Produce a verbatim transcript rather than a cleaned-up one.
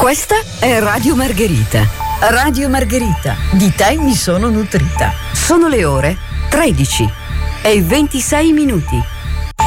Questa è Radio Margherita. Radio Margherita, di te mi sono nutrita. Sono le ore tredici e ventisei minuti.